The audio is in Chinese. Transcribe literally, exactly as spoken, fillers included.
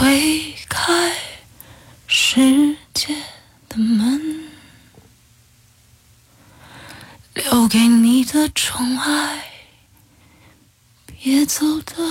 推开世界的门，留给你的宠爱，别走的